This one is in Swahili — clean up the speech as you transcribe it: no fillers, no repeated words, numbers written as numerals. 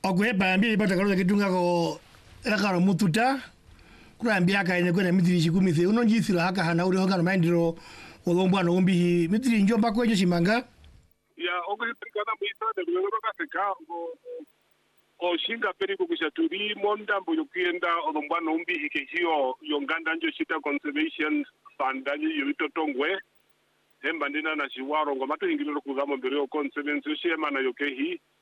Ogwe bambi ipata kalo kitunga ko rakaro mututa. Kuna mbiaka ine kwene mitiri shikumithi. Uno njithira haka hana uri hoka no maindiro olomba no umbihi. Mitiri njomba kwenye shimanga. Ya ogwe pikana mwisa de lwero ka seka o shinga peri kushaturi monda mbo yokienda olomba no umbihi ke hiyo yonganda njo shita conservation fund anyi yitotongwe. Hemba ndina na shiwaro ngoma to ingiro kuzama mbere o conservation shema na yokehi.